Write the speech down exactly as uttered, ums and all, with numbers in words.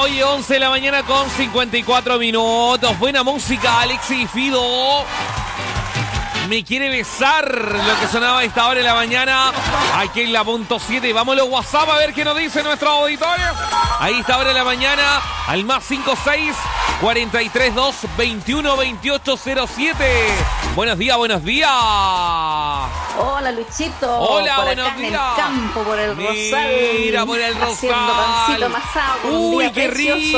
Hoy once de la mañana con cincuenta y cuatro minutos. Buena música, Alexis y Fido. Me quiere besar, lo que sonaba a esta hora de la mañana. Aquí en la punto siete. Vamos a los WhatsApp a ver qué nos dice nuestro auditorio. Ahí esta hora de la mañana. Al más cinco seis, cuatro tres dos, veintiuno veintiocho cero siete. Buenos días, buenos días. Hola, Luchito. Hola, por buenos acá días. En el campo, por el Mira, Rosal. por el Rosal. Haciendo pancito amasado. Uy, Un día qué precioso.